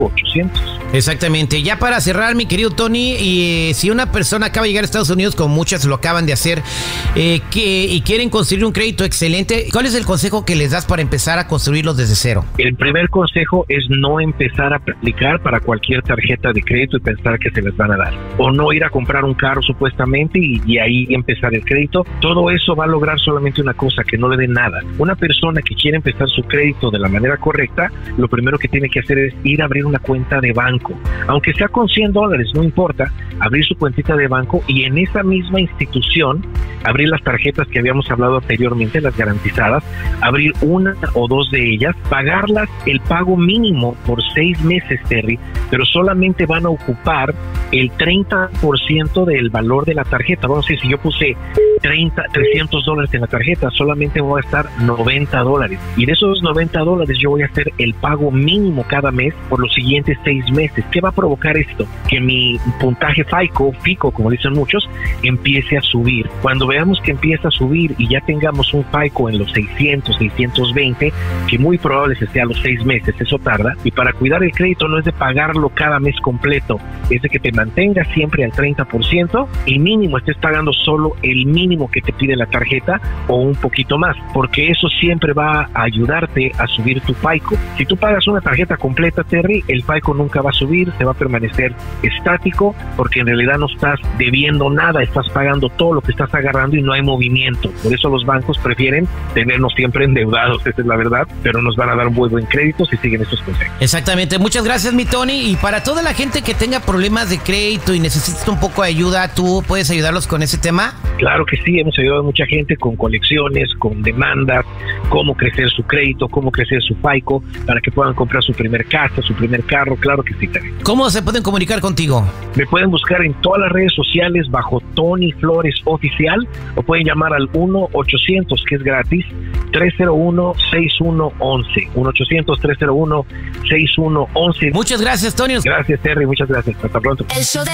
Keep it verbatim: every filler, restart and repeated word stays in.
ochocientos. Exactamente. Ya para cerrar, mi querido Tony, y, eh, si una persona acaba de llegar a Estados Unidos, como muchas lo acaban de hacer, eh, que, y quieren construir un crédito excelente, ¿cuál es el consejo que les das para empezar a construirlos desde cero? El primer consejo es no empezar a aplicar para cualquier tarjeta de crédito y pensar que se les van a dar. O no ir a comprar un carro supuestamente y, y ahí empezar el crédito. Todo eso va a lograr solamente una cosa, que no le den nada. Una persona que quiere empezar su crédito de la manera correcta, lo primero que tiene que hacer es ir a abrir una cuenta de banco. Aunque sea con cien dólares, no importa, abrir su cuentita de banco y en esa misma institución abrir las tarjetas que habíamos hablado anteriormente, las garantizadas, abrir una o dos de ellas, pagarlas el pago mínimo por seis meses, Terry, pero solamente van a ocupar el treinta por ciento del valor de la tarjeta. Vamos a decir, si yo puse treinta, trescientos dólares en la tarjeta, solamente voy a estar noventa dólares. Y de esos noventa dólares yo voy a hacer el pago mínimo cada mes por los siguientes seis meses. ¿Qué va a provocar esto? Que mi puntaje FICO, FICO, como dicen muchos, empiece a subir. Cuando veamos que empieza a subir y ya tengamos un FICO en los seiscientos, seiscientos veinte, que muy probable sea a los seis meses, eso tarda. Y para cuidar el crédito no es de pagarlo cada mes completo, es de que te mantengas siempre al treinta por ciento y mínimo estés pagando solo el mínimo que te pide la tarjeta o un poquito más, porque eso siempre va a ayudarte a subir tu FICO. Si tú pagas una tarjeta completa, Terry, el FICO nunca va a subir, se va a permanecer estático, porque en realidad no estás debiendo nada, estás pagando todo lo que estás agarrando y no hay movimiento. Por eso los bancos prefieren tenernos siempre endeudados, esa es la verdad, pero nos van a dar un muy buen crédito si siguen estos consejos. Exactamente. Muchas gracias, mi Tony. Y para toda la gente que tenga problemas de crédito y necesita un poco de ayuda, ¿tú puedes ayudarlos con ese tema? Claro que sí, hemos ayudado a mucha gente con colecciones, con demandas, cómo crecer su crédito, cómo crecer su FICO, para que puedan comprar su primer casa, su primer carro. Claro que sí, también. ¿Cómo se pueden comunicar contigo? Me pueden buscar en todas las redes sociales bajo Tony Flores Oficial, o pueden llamar al uno ochocientos, que es gratis, tres cero uno, seis uno once. uno ochocientos, tres cero uno, seis uno once. Muchas gracias, Tony. Gracias, Terry. Muchas gracias. Hasta pronto.